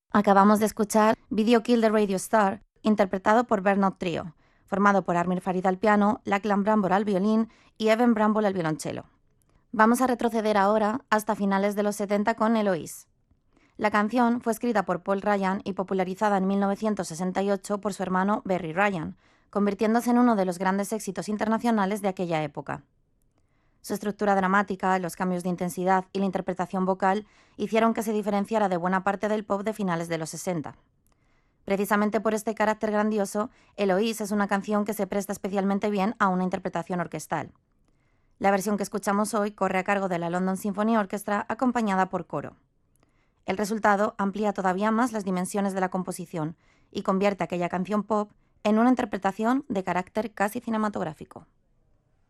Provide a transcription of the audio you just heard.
Acabamos de escuchar Video Kill the Radio Star, interpretado por Bernard Trio, formado por Armir Farid al piano, Lachlan Bramble al violín y Evan Bramble al violonchelo. Vamos a retroceder ahora hasta finales de los 70 con Eloise. La canción fue escrita por Paul Ryan y popularizada en 1968 por su hermano Berry Ryan, convirtiéndose en uno de los grandes éxitos internacionales de aquella época. Su estructura dramática, los cambios de intensidad y la interpretación vocal hicieron que se diferenciara de buena parte del pop de finales de los 60. Precisamente por este carácter grandioso, Eloise es una canción que se presta especialmente bien a una interpretación orquestal. La versión que escuchamos hoy corre a cargo de la London Symphony Orchestra acompañada por coro. El resultado amplía todavía más las dimensiones de la composición y convierte aquella canción pop en una interpretación de carácter casi cinematográfico.